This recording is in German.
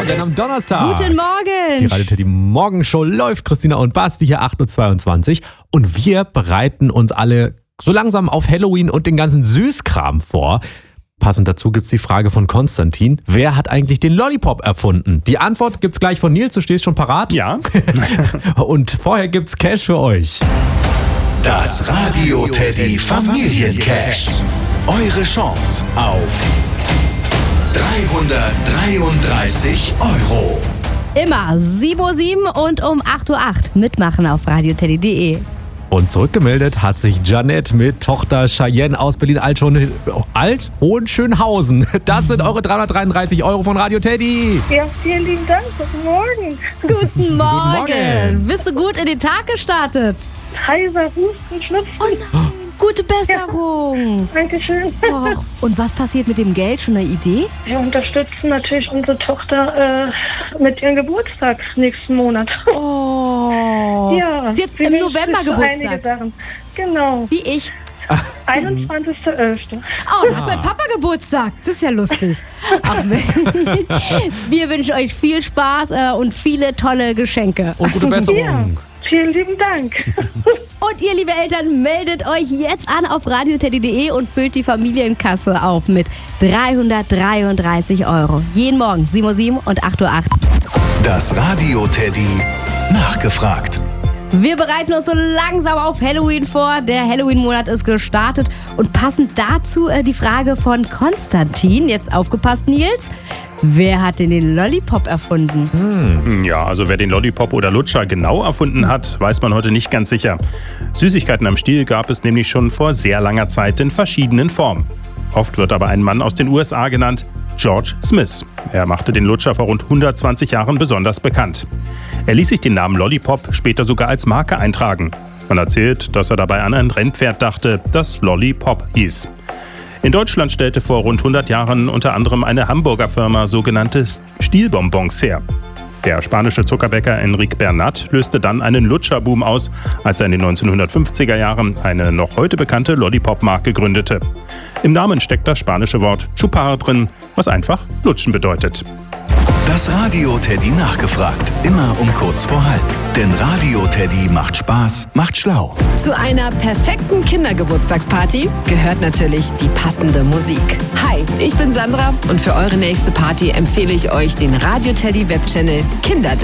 Morgen am Donnerstag. Guten Morgen. Die Radio Teddy Morgenshow läuft. Christina und Basti hier 8.22 Uhr. Und wir bereiten uns alle so langsam auf Halloween und den ganzen Süßkram vor. Passend dazu gibt's die Frage von Konstantin. Wer hat eigentlich den Lollipop erfunden? Die Antwort gibt's gleich von Nils. Du stehst schon parat? Ja. Und vorher gibt's Cash für euch. Das Radio Teddy Familiencash. Eure Chance auf 333 €. Immer 7:07 Uhr und um 8:08 Uhr mitmachen auf radioteddy.de. Und zurückgemeldet hat sich Janette mit Tochter Cheyenne aus Berlin-Alt-Hohenschönhausen. Das sind eure 333 € von Radio Teddy. Ja, vielen lieben Dank. Guten Morgen. Guten Morgen. Morgen. Bist du gut in den Tag gestartet? Heiser, Husten, Schnupfen. Gute Besserung. Dankeschön. Och, und was passiert mit dem Geld? Schon eine Idee? Wir unterstützen natürlich unsere Tochter mit ihrem Geburtstag nächsten Monat. Oh. Ja. Sie hat sie im wünscht November sich so einige Geburtstag. Sachen. Genau. Wie ich. 21.11. Oh, und hat mein Papa Geburtstag. Das ist ja lustig. Ach, wir wünschen euch viel Spaß und viele tolle Geschenke. Und gute Besserung. Ja. Vielen lieben Dank. Und ihr, liebe Eltern, meldet euch jetzt an auf radioteddy.de und füllt die Familienkasse auf mit 333 €. Jeden Morgen 7:07 Uhr und 8:08 Uhr. Das Radio Teddy nachgefragt. Wir bereiten uns so langsam auf Halloween vor. Der Halloween-Monat ist gestartet. Und passend dazu die Frage von Konstantin. Jetzt aufgepasst, Nils. Wer hat denn den Lollipop erfunden? Ja, also wer den Lollipop oder Lutscher genau erfunden hat, weiß man heute nicht ganz sicher. Süßigkeiten am Stiel gab es nämlich schon vor sehr langer Zeit in verschiedenen Formen. Oft wird aber ein Mann aus den USA genannt, George Smith. Er machte den Lutscher vor rund 120 Jahren besonders bekannt. Er ließ sich den Namen Lollipop später sogar als Marke eintragen. Man erzählt, dass er dabei an ein Rennpferd dachte, das Lollipop hieß. In Deutschland stellte vor rund 100 Jahren unter anderem eine Hamburger Firma sogenannte Stielbonbons her. Der spanische Zuckerbäcker Enrique Bernat löste dann einen Lutscherboom aus, als er in den 1950er Jahren eine noch heute bekannte Lollipop-Marke gründete. Im Namen steckt das spanische Wort Chupar drin, was einfach Lutschen bedeutet. Das Radio Teddy nachgefragt. Immer um kurz vor halb. Denn Radio Teddy macht Spaß, macht schlau. Zu einer perfekten Kindergeburtstagsparty gehört natürlich die passende Musik. Hi, ich bin Sandra und für eure nächste Party empfehle ich euch den Radio Teddy Webchannel Kinderdisco.